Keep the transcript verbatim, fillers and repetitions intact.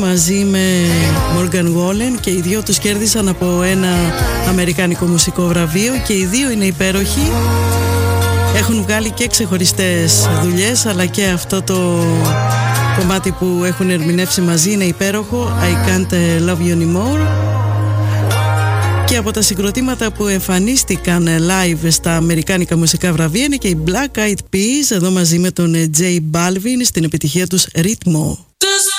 μαζί με Morgan Wallen και οι δύο τους κέρδισαν από ένα αμερικάνικο μουσικό βραβείο και οι δύο είναι υπέροχοι. Έχουν βγάλει και ξεχωριστές δουλειές, αλλά και αυτό το κομμάτι που έχουν ερμηνεύσει μαζί είναι υπέροχο, I Can't Love You Anymore. Και από τα συγκροτήματα που εμφανίστηκαν live στα αμερικάνικα μουσικά βραβεία είναι και οι Black Eyed Peas, εδώ μαζί με τον J Balvin στην επιτυχία τους Ritmo.